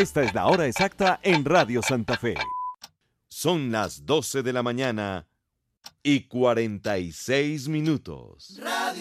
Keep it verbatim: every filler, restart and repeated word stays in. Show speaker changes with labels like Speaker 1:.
Speaker 1: Esta es la hora exacta en Radio Santa Fe. Son las doce de la mañana y cuarenta y seis minutos.